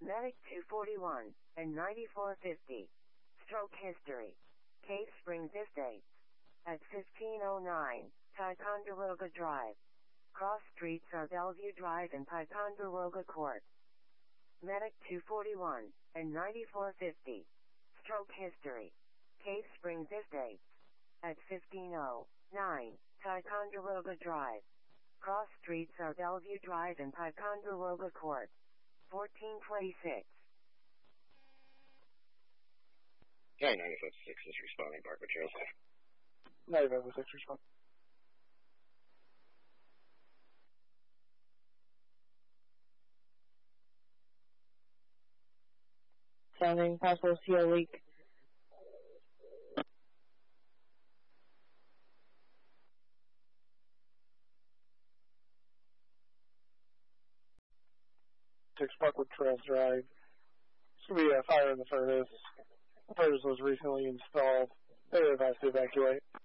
Medic 241 and 9450. Stroke history. Cave Springs Estates. At 1509, Ticonderoga Drive. Cross streets are Bellevue Drive and Ticonderoga Court. Medic 241 and 9450. Stroke history. Cave Springs Estates. At 1509, Ticonderoga Drive. Cross streets are Bellevue Drive and Ticonderoga Court. 1426. Yeah, 95.6 is responding, Park Materials. 95.6 respond. Sounding possible CO leak. Parkwood Trails Drive. Should be a fire in the furnace. The furnace was recently installed. They were advised to evacuate.